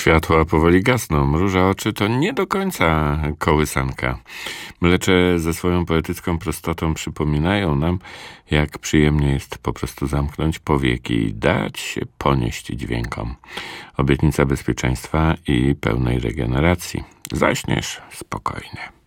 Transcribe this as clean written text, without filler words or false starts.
Światła powoli gasną. Mruża oczy to nie do końca kołysanka. Mlecze ze swoją poetycką prostotą przypominają nam, jak przyjemnie jest po prostu zamknąć powieki i dać się ponieść dźwiękom. Obietnica bezpieczeństwa i pełnej regeneracji. Zaśniesz spokojnie.